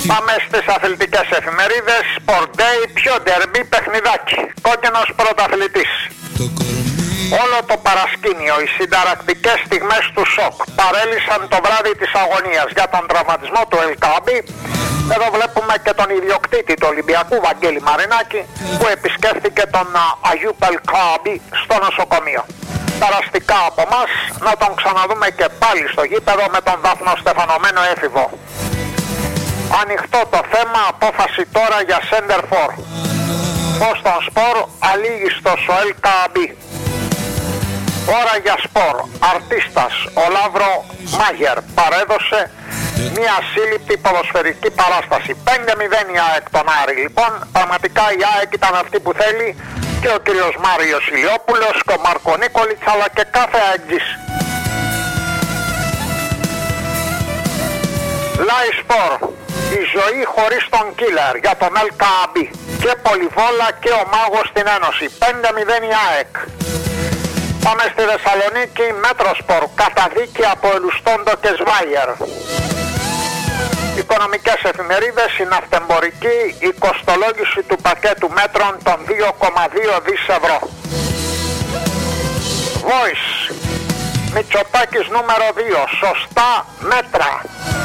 Πάμε στις αθλητικές εφημερίδες. Sport Day, πιο ντερμπι παιχνιδάκι. Κόκκινος πρωταθλητής. Όλο το παρασκήνιο, οι συνταρακτικές στιγμές του σοκ παρέλυσαν το βράδυ της αγωνίας για τον τραυματισμό του Ελκάμπη. Εδώ βλέπουμε και τον ιδιοκτήτη του Ολυμπιακού, Βαγγέλη Μαρινάκη, που επισκέφθηκε τον Αγιούπ Ελκάμπη στο νοσοκομείο. Περαστικά από μας, να τον ξαναδούμε και πάλι στο γήπεδο με τον δαφνοστεφανωμένο έφηβο. Ανοιχτό το θέμα, απόφαση τώρα για Center for. Boston Sport, αλήγιστος ο Ελκάμπη. Ώρα για σπορ. Αρτίστας ο Λαύρο Μάγερ παρέδωσε μια σύλληπτη ποδοσφαιρική παράσταση. 5-0 η ΑΕΚ τον Άρη. Λοιπόν, πραγματικά η ΑΕΚ ήταν αυτή που θέλει και ο κύριος Μάριος Ηλιόπουλος και ο Μάρκο Νίκολιτς, αλλά και κάθε ΑΕΚΤΖΙς. Λάι Σπορ. Η ζωή χωρίς τον Κίλερ για τον Ελκάμπη. Και Πολυβόλα και ο Μάγος στην Ένωση. 5-0 η ΑΕΚ. Πάμε στη Θεσσαλονίκη, Μέτροσπορ, καταδίκη από Ελουστόντο και Σβάιερ. Οικονομικές εφημερίδες, η ναυτεμπορική, η κοστολόγηση του πακέτου μέτρων των 2,2 δις ευρώ. Voice, Μητσοτάκης νούμερο 2, σωστά μέτρα.